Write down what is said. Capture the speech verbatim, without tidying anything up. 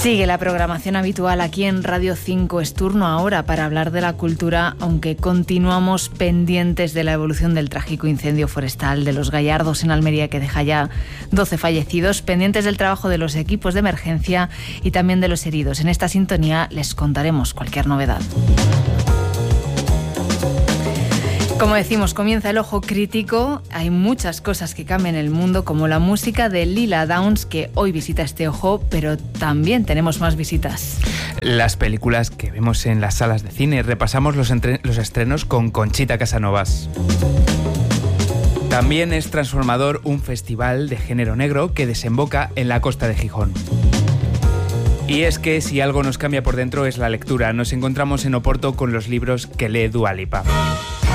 Sigue la programación habitual aquí en Radio cinco. Es turno ahora para hablar de la cultura, aunque continuamos pendientes de la evolución del trágico incendio forestal de Los Gallardos en Almería, que deja ya doce fallecidos, pendientes del trabajo de los equipos de emergencia y también de los heridos. En esta sintonía les contaremos cualquier novedad. Como decimos, comienza el ojo crítico. Hay muchas cosas que cambian el mundo, como la música de Lila Downs, que hoy visita este ojo, pero también tenemos más visitas. Las películas que vemos en las salas de cine. Repasamos los, entre- los estrenos con Conchita Casanovas. También es transformador un festival de género negro que desemboca en la costa de Gijón. Y es que si algo nos cambia por dentro es la lectura. Nos encontramos en Oporto con los libros que lee Dua Lipa.